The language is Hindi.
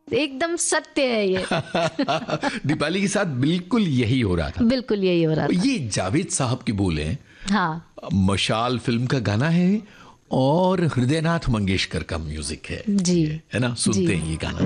एकदम सत्य है ये। दीपाली के साथ बिल्कुल यही हो रहा था। बिल्कुल यही हो रहा था। ये जावेद साहब की बोले हैं। हाँ, मशाल फिल्म का गाना है और हृदयनाथ मंगेशकर का म्यूजिक है जी, है ना, सुनते हैं ये गाना।